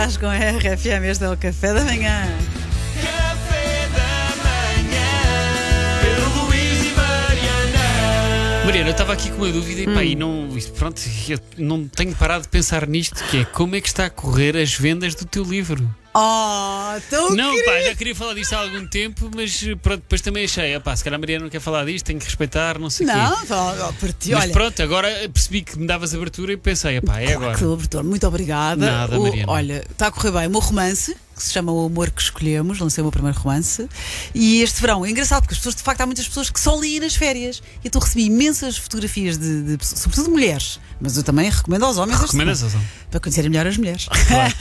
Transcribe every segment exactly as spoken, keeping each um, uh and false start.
Estás com a R F M, este é o Café da Manhã. Café da Manhã, Pedro Luís e Mariana. Mariana, eu estava aqui com uma dúvida e, pá, e não, isto, pronto, eu não tenho parado de pensar nisto, que é como é que está a correr as vendas do teu livro? Oh, tão Não, querido. pá, já queria falar disto há algum tempo, mas pronto, depois também achei, pá, se calhar a Mariana não quer falar disto, tenho que respeitar, não sei o quê. Não, oh, oh, por ti, Mas olha. pronto, agora percebi que me davas abertura e pensei, pá, é Claro agora. que sou, Bertone, muito obrigada. Nada, O- Mariana. Olha, está a correr bem o meu romance, que se chama O Amor que Escolhemos, lancei o meu primeiro romance. E este verão é engraçado porque as pessoas, de facto, há muitas pessoas que só leem nas férias. E então recebi imensas fotografias de, de pessoas, sobretudo mulheres, mas eu também recomendo aos homens. este Recomendas, também, Azão? para conhecerem melhor as mulheres.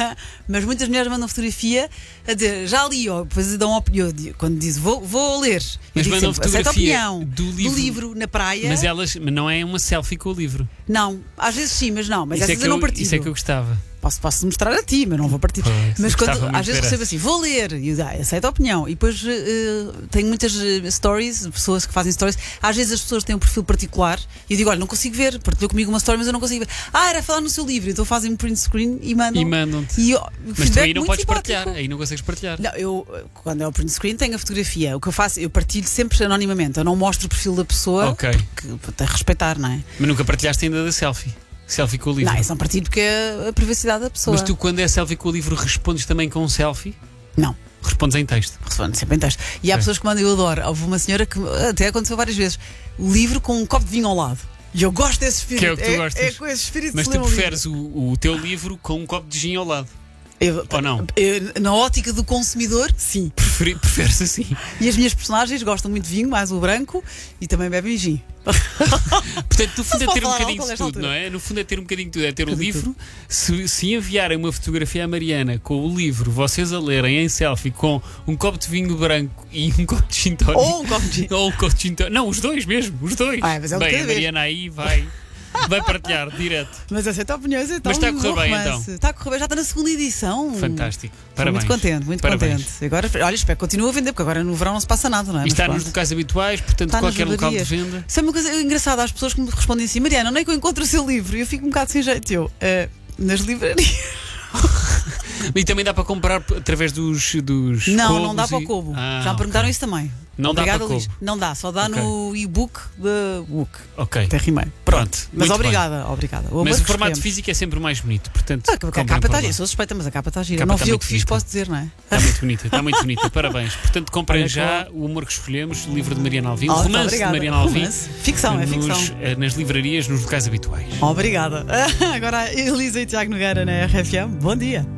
Mas muitas mulheres mandam fotografia a dizer, já li, ó, depois dão opinião. Quando diz, vou, vou ler. Eu Mas digo mandam sempre, aceito a fotografia opinião do livro. na praia. Mas elas, mas não é uma selfie com o livro. Não, às vezes sim, mas não. Mas Isso é, essas que eu não eu, partilho. isso é que eu gostava. Posso, posso mostrar a ti, mas não vou partir. Pois, Mas eu quando, gostava muito às vezes de ver recebo assim, vou ler e eu, ah, aceito a opinião. E depois uh, tenho muitas uh, stories, pessoas que fazem stories. Às vezes as pessoas têm um perfil particular e eu digo, olha, não consigo ver, partilhou comigo uma story, mas eu não consigo ver. Ah, era falar no seu livro, então fazem-me print screen e mandam. E mandam-te. E eu- Mas tu feedback aí não muito podes simpático. partilhar, aí não consegues partilhar. Não, eu, quando é o print screen, tenho a fotografia. O que eu faço, eu partilho sempre anonimamente. Eu não mostro o perfil da pessoa, Ok. porque tem que respeitar, não é? Mas nunca partilhaste ainda da selfie. Selfie com o livro. Não, isso não partilho porque é a privacidade da pessoa. Mas tu, quando é selfie com o livro, respondes também com um selfie? Não. Respondes em texto. Responde sempre em texto. E há Ok. pessoas que mandam, eu adoro. Houve uma senhora que até aconteceu várias vezes. O livro com um copo de vinho ao lado. E eu gosto desse espírito. Que é o que tu gostas. É com esse espírito Mas que tu se lê um preferes o, o teu livro com um copo de gin ao lado? livro. Eu- Ou não? eu- na ótica do consumidor, sim. Preferi, preferes assim? E as minhas personagens gostam muito de vinho, mais o branco, e também bebem gin. Portanto, no fundo é Não se ter um pode falar bocadinho álcool de nesta tudo, altura. não é? No fundo é ter um bocadinho de tudo. É ter o Tudo, livro. Se, se enviarem uma fotografia à Mariana com o livro, vocês a lerem em selfie com um copo de vinho branco e um copo de gin tônico. Ou um copo de gin. Ou um copo de gin tônico. Não, os dois mesmo, os dois. Ah, mas é um de Bem, cada a vez. Mariana aí vai, vai partilhar direto. Mas aceita opiniões, então. Mas está a correr um bem, romance. então? Está a correr bem, já está na segunda edição. Fantástico. Estou Parabéns. muito contente, muito Parabéns. contente. Agora, olha, espero que continue a vender, porque agora no verão não se passa nada, não é? E Mas está pronto. nos locais habituais, portanto, Está nas qualquer local de livrarias. venda. Isso é uma coisa engraçada, as pessoas que me respondem assim, Mariana, onde é que eu encontro o seu livro? E eu fico um bocado sem jeito. Eu, "Eh, nas livrarias. E também dá para comprar p- através dos. dos Não, cobos não dá para o e- Kobo. Ah, Já me perguntaram ok. isso também. Não dá Obrigada, para Luís. Kobo. Não dá, só dá Ok. no e-book da book. Ok. Até rimei. Pronto. Pronto, Mas muito obrigada, obrigada. O Mas amor o formato que físico é sempre mais bonito, portanto. Ah, a comprem capa por está lá. gira, sou suspeita, mas a capa está gira. A capa Não está fui eu muito que fiz, bonita. posso dizer, não é? Está muito bonita, está muito bonita, parabéns. Portanto, comprem Olha, já O Amor que Escolhemos, o livro de Mariana Alvim, Oh, o muito romance obrigada. de Mariana Alvim. Romance. Ficção, é nos, ficção. eh, Nas livrarias, nos locais habituais. Obrigada. Agora, Elisa e Tiago Nogueira na R F M. Bom dia.